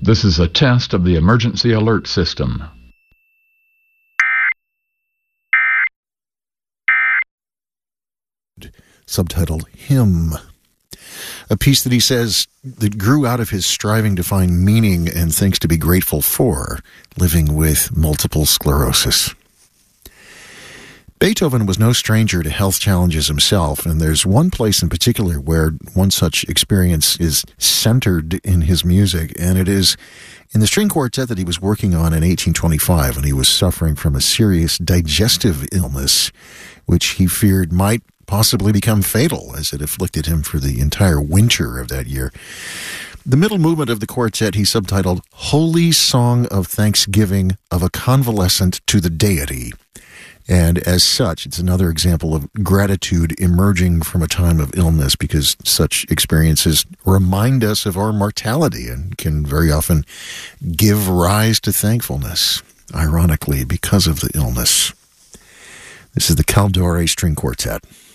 This is a test of the emergency alert system. Subtitled Hymn. A piece that he says that grew out of his striving to find meaning and things to be grateful for, living with multiple sclerosis. Beethoven was no stranger to health challenges himself, and there's one place in particular where one such experience is centered in his music, and it is in the string quartet that he was working on in 1825 when he was suffering from a serious digestive illness, which he feared might possibly become fatal, as it afflicted him for the entire winter of that year. The middle movement of the quartet he subtitled Holy Song of Thanksgiving of a Convalescent to the Deity. And as such, it's another example of gratitude emerging from a time of illness, because such experiences remind us of our mortality and can very often give rise to thankfulness, ironically, because of the illness. This is the Caldore String Quartet.